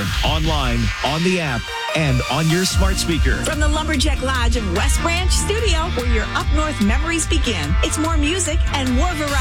online, on the app, and on your smart speaker. From the Lumberjack Lodge of West Branch Studio, where your up north memories begin. It's more music and more variety.